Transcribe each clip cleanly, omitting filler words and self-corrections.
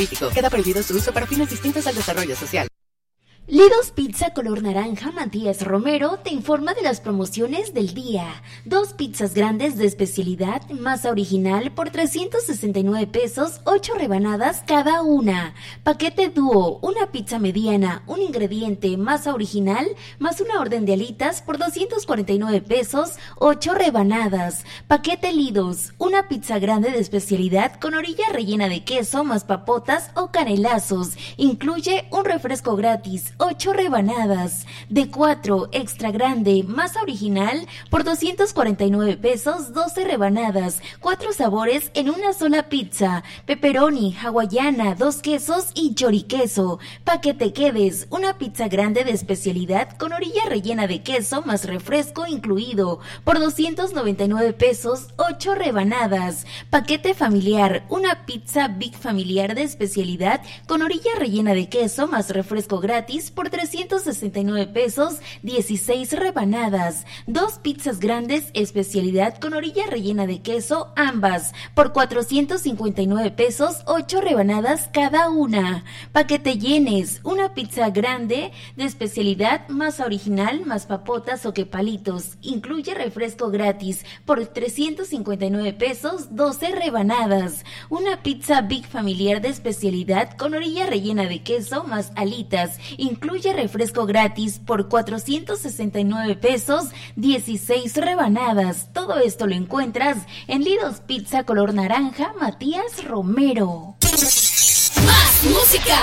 Queda prohibido su uso para fines distintos al desarrollo social. Lidos Pizza color naranja Matías Romero te informa de las promociones del día. 2 pizzas grandes de especialidad, masa original por 369 pesos, 8 rebanadas cada una. Paquete dúo, una pizza mediana, un ingrediente, masa original, más una orden de alitas por 249 pesos, 8 rebanadas. Paquete Lidos, una pizza grande de especialidad con orilla rellena de queso más papotas o canelazos. Incluye un refresco gratis. 8 rebanadas, de 4 extra grande, masa original por 249 pesos, 12 rebanadas, 4 sabores en una sola pizza, pepperoni, hawaiana, 2 quesos y choriqueso. Paquete Quedes, una pizza grande de especialidad con orilla rellena de queso más refresco incluido por 299 pesos, 8 rebanadas. Paquete familiar, una pizza big familiar de especialidad con orilla rellena de queso más refresco gratis por 369 pesos, 16 rebanadas. 2 pizzas grandes especialidad con orilla rellena de queso, ambas por 459 pesos, 8 rebanadas cada una. Paquete Llenes, una pizza grande de especialidad, masa original más papotas o quepalitos. Incluye refresco gratis por 359 pesos, 12 rebanadas. Una pizza big familiar de especialidad con orilla rellena de queso más alitas. Incluye refresco gratis por 469 pesos, 16 rebanadas. Todo esto lo encuentras en Lidos Pizza color naranja Matías Romero. Más música.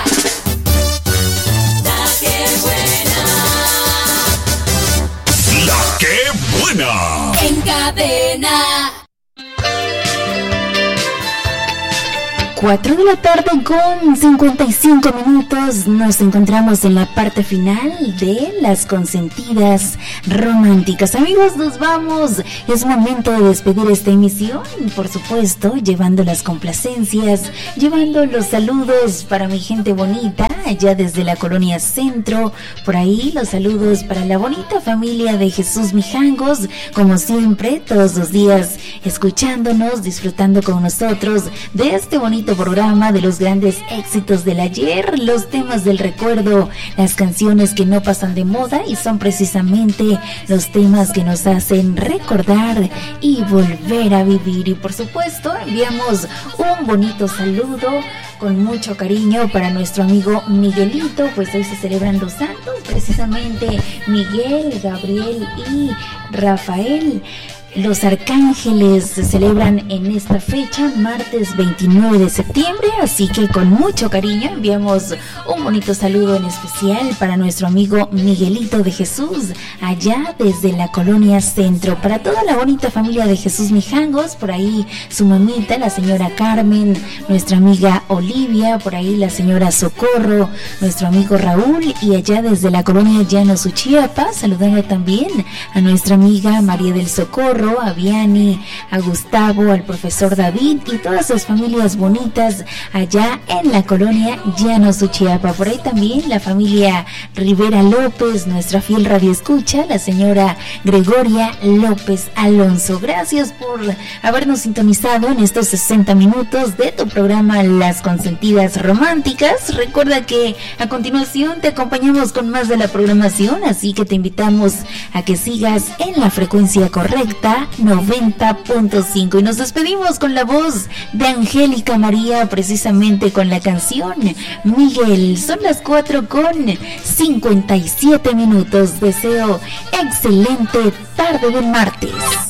La que buena. La que buena. En cadena. 4 de la tarde con 55 minutos, nos encontramos en la parte final de Las Consentidas Románticas. Amigos, nos vamos, es momento de despedir esta emisión, por supuesto, llevando las complacencias, llevando los saludos para mi gente bonita, allá desde la Colonia Centro, por ahí los saludos para la bonita familia de Jesús Mijangos, como siempre, todos los días, escuchándonos, disfrutando con nosotros de este bonito programa de los grandes éxitos del ayer, los temas del recuerdo, las canciones que no pasan de moda y son precisamente los temas que nos hacen recordar y volver a vivir. Y por supuesto enviamos un bonito saludo con mucho cariño para nuestro amigo Miguelito, pues hoy se celebran los santos, precisamente Miguel, Gabriel y Rafael. Los arcángeles se celebran en esta fecha, martes 29 de septiembre, así que con mucho cariño enviamos un bonito saludo en especial para nuestro amigo Miguelito de Jesús, allá desde la Colonia Centro. Para toda la bonita familia de Jesús Mijangos, por ahí su mamita, la señora Carmen, nuestra amiga Olivia, por ahí la señora Socorro, nuestro amigo Raúl, y allá desde la Colonia Llanos Uchiapa, saludando también a nuestra amiga María del Socorro, a Viani, a Gustavo, al profesor David y todas las familias bonitas allá en la Colonia Llanos Uchiapa. Por ahí también la familia Rivera López, nuestra fiel radioescucha, la señora Gregoria López Alonso. Gracias por habernos sintonizado en estos 60 minutos de tu programa Las Consentidas Románticas. Recuerda que a continuación te acompañamos con más de la programación, así que te invitamos a que sigas en la frecuencia correcta, 90.5, y nos despedimos con la voz de Angélica María, precisamente con la canción Miguel. Son las 4 con 57 minutos. Deseo excelente tarde del martes.